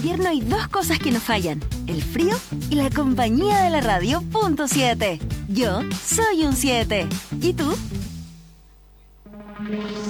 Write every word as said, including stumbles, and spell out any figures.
invierno hay dos cosas que no fallan: el frío y la compañía de la radio punto siete. Yo soy un siete. ¿Y tú?